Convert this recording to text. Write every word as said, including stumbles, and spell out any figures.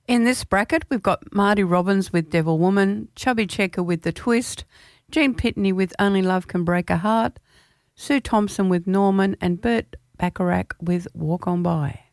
In this bracket, we've got Marty Robbins with Devil Woman, Chubby Checker with The Twist, Gene Pitney with Only Love Can Break a Heart, Sue Thompson with Norman, and Burt Bacharach with Walk On By.